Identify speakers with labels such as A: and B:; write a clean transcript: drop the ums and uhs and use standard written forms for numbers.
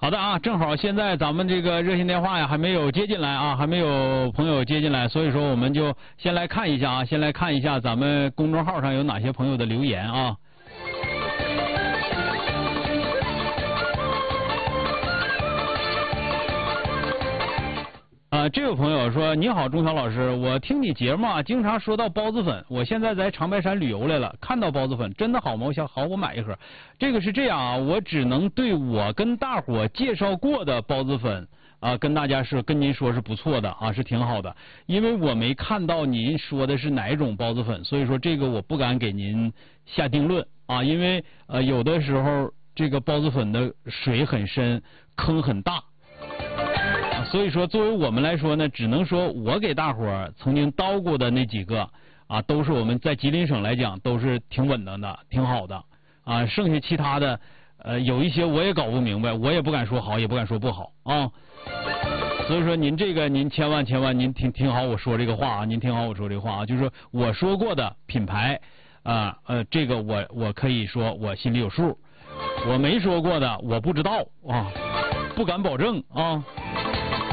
A: 好的啊，正好现在咱们这个热线电话呀还没有接进来啊，还没有朋友接进来，所以说我们就先来看一下啊，先来看一下咱们公众号上有哪些朋友的留言啊。这位朋友说：“你好，钟晓老师，我听你节目啊，经常说到包子粉。我现在在长白山旅游来了，看到包子粉真的好吗？我想好，我买一盒。这个是这样啊，我只能对我跟大伙介绍过的包子粉啊，跟您说是不错的啊，是挺好的。因为我没看到您说的是哪一种包子粉，所以说这个我不敢给您下定论啊，因为有的时候这个包子粉的水很深，坑很大。”所以说，作为我们来说呢，只能说我给大伙儿曾经叨过的那几个啊，都是我们在吉林省来讲都是挺稳当的，挺好的啊。剩下其他的，有一些我也搞不明白，我也不敢说好，也不敢说不好啊。所以说，您这个您千万您听好我说这个话啊，您听好我说这个话啊，就是说我说过的品牌啊，这个我可以说我心里有数，我没说过的我不知道啊，不敢保证啊。